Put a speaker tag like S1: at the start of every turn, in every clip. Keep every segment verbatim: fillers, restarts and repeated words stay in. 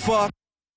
S1: fuck?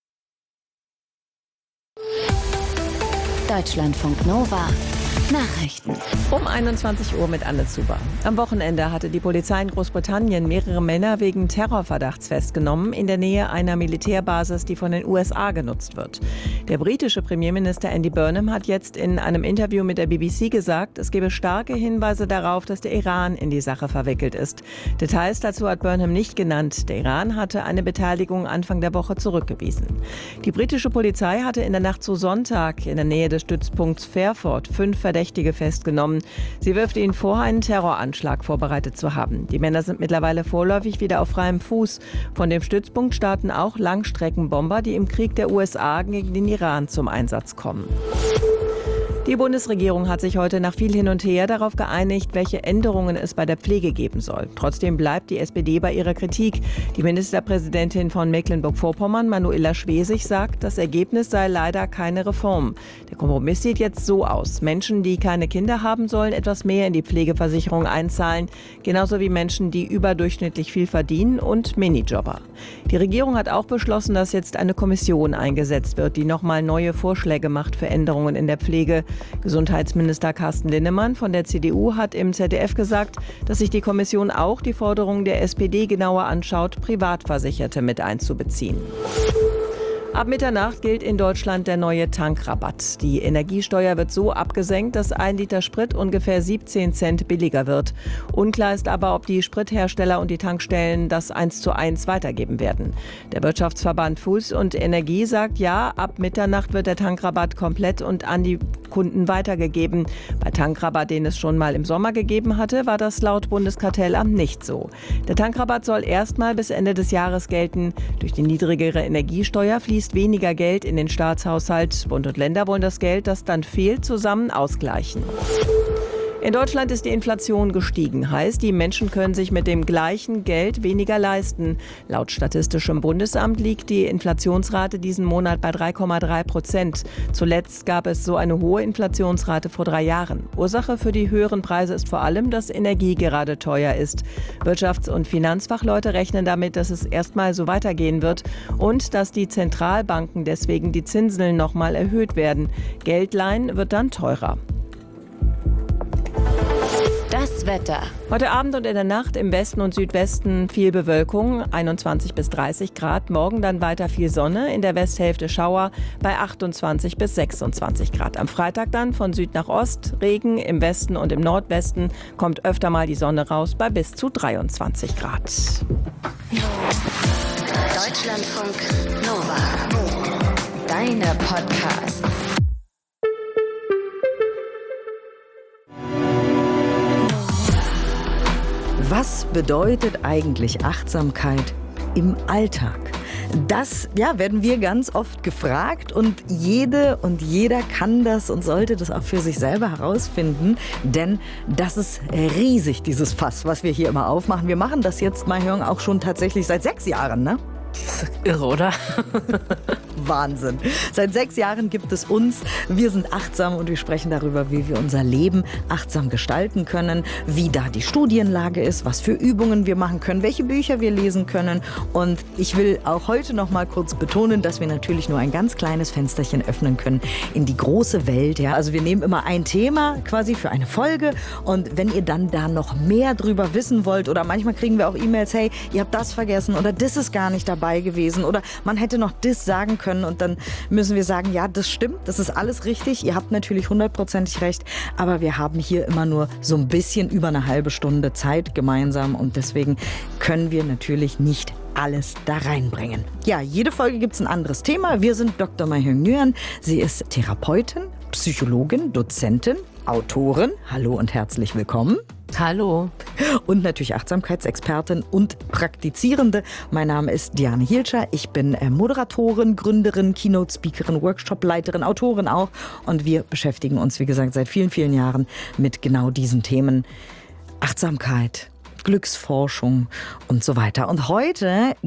S2: Deutschlandfunk Nova Nachrichten.
S3: Um einundzwanzig Uhr mit Anne Zuber. Am Wochenende hatte die Polizei in Großbritannien mehrere Männer wegen Terrorverdachts festgenommen in der Nähe einer Militärbasis, die von den U S A genutzt wird. Der britische Premierminister Andy Burnham hat jetzt in einem Interview mit der B B C gesagt, es gebe starke Hinweise darauf, dass der Iran in die Sache verwickelt ist. Details dazu hat Burnham nicht genannt. Der Iran hatte eine Beteiligung Anfang der Woche zurückgewiesen. Die britische Polizei hatte in der Nacht zu Sonntag in der Nähe des Stützpunkts Fairford fünf Verdächtige festgenommen. Sie wirft ihnen vor, einen Terroranschlag vorbereitet zu haben. Die Männer sind mittlerweile vorläufig wieder auf freiem Fuß. Von dem Stützpunkt starten auch Langstreckenbomber, die im Krieg der U S A gegen den Iran zum Einsatz kommen. Die Bundesregierung hat sich heute nach viel Hin und Her darauf geeinigt, welche Änderungen es bei der Pflege geben soll. Trotzdem bleibt die S P D bei ihrer Kritik. Die Ministerpräsidentin von Mecklenburg-Vorpommern, Manuela Schwesig, sagt, das Ergebnis sei leider keine Reform. Der Kompromiss sieht jetzt so aus. Menschen, die keine Kinder haben, sollen etwas mehr in die Pflegeversicherung einzahlen. Genauso wie Menschen, die überdurchschnittlich viel verdienen und Minijobber. Die Regierung hat auch beschlossen, dass jetzt eine Kommission eingesetzt wird, die nochmal neue Vorschläge macht für Änderungen in der Pflege. Gesundheitsminister Carsten Linnemann von der C D U hat im Z D F gesagt, dass sich die Kommission auch die Forderungen der S P D genauer anschaut, Privatversicherte mit einzubeziehen. Ab Mitternacht gilt in Deutschland der neue Tankrabatt. Die Energiesteuer wird so abgesenkt, dass ein Liter Sprit ungefähr siebzehn Cent billiger wird. Unklar ist aber, ob die Sprithersteller und die Tankstellen das eins zu eins weitergeben werden. Der Wirtschaftsverband Fuels und Energie sagt, ja, ab Mitternacht wird der Tankrabatt komplett und an die Kunden weitergegeben. Bei Tankrabatt, den es schon mal im Sommer gegeben hatte, war das laut Bundeskartellamt nicht so. Der Tankrabatt soll erstmal bis Ende des Jahres gelten. Durch die niedrigere Energiesteuer fließt weniger Geld in den Staatshaushalt. Bund und Länder wollen das Geld, das dann fehlt, zusammen ausgleichen. In Deutschland ist die Inflation gestiegen. Heißt, die Menschen können sich mit dem gleichen Geld weniger leisten. Laut Statistischem Bundesamt liegt die Inflationsrate diesen Monat bei drei Komma drei Prozent. Zuletzt gab es so eine hohe Inflationsrate vor drei Jahren. Ursache für die höheren Preise ist vor allem, dass Energie gerade teuer ist. Wirtschafts- und Finanzfachleute rechnen damit, dass es erstmal so weitergehen wird und dass die Zentralbanken deswegen die Zinsen nochmal erhöht werden. Geld leihen wird dann teurer.
S2: Das Wetter.
S3: Heute Abend und in der Nacht im Westen und Südwesten viel Bewölkung, einundzwanzig bis dreißig Grad. Morgen dann weiter viel Sonne, in der Westhälfte Schauer bei achtundzwanzig bis sechsundzwanzig Grad. Am Freitag dann von Süd nach Ost, Regen im Westen und im Nordwesten, kommt öfter mal die Sonne raus bei bis zu dreiundzwanzig Grad.
S2: Deutschlandfunk Nova. Deine Podcasts.
S4: Was bedeutet eigentlich Achtsamkeit im Alltag? Das ja, werden wir ganz oft gefragt und jede und jeder kann das und sollte das auch für sich selber herausfinden, denn das ist riesig, dieses Fass, was wir hier immer aufmachen. Wir machen das jetzt, mal hören, auch schon tatsächlich seit sechs Jahren, ne?
S5: Das ist irre, oder?
S4: Wahnsinn. Seit sechs Jahren gibt es uns. Wir sind achtsam und wir sprechen darüber, wie wir unser Leben achtsam gestalten können, wie da die Studienlage ist, was für Übungen wir machen können, welche Bücher wir lesen können. Und ich will auch heute noch mal kurz betonen, dass wir natürlich nur ein ganz kleines Fensterchen öffnen können in die große Welt. Ja? Also wir nehmen immer ein Thema quasi für eine Folge und wenn ihr dann da noch mehr drüber wissen wollt oder manchmal kriegen wir auch E-Mails, hey, ihr habt das vergessen oder das ist gar nicht dabei gewesen oder man hätte noch das sagen können und dann müssen wir sagen, ja, das stimmt, das ist alles richtig, ihr habt natürlich hundertprozentig recht, aber wir haben hier immer nur so ein bisschen über eine halbe Stunde Zeit gemeinsam und deswegen können wir natürlich nicht alles da reinbringen. Ja, jede Folge gibt es ein anderes Thema. Wir sind Doktor Mayhöng Nguyen. Sie ist Therapeutin, Psychologin, Dozentin, Autorin. Hallo und herzlich willkommen.
S5: Hallo.
S4: Und natürlich Achtsamkeitsexpertin und Praktizierende. Mein Name ist Diane Hielscher. Ich bin Moderatorin, Gründerin, Keynote-Speakerin, Workshop-Leiterin, Autorin auch. Und wir beschäftigen uns, wie gesagt, seit vielen, vielen Jahren mit genau diesen Themen. Achtsamkeit, Glücksforschung und so weiter. Und heute